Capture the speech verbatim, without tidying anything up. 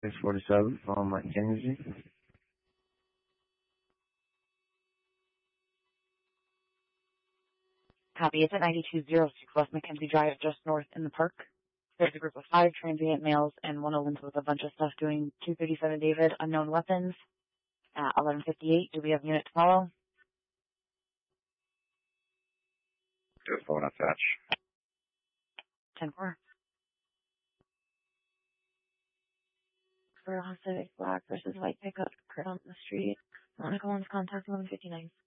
six forty-seven from Mackenzie. Copy. It's at ninety-two oh six West Mackenzie Drive, just north in the park. There's a group of five transient males and one Olympus with a bunch of stuff doing two thirty-seven David, unknown weapons. At eleven fifty-eight, do we have unit to follow? Do a phone attach. ten four. For Honda Civic Black versus white pickup, occurred on the street. Monica One's contact eleven fifty-nine.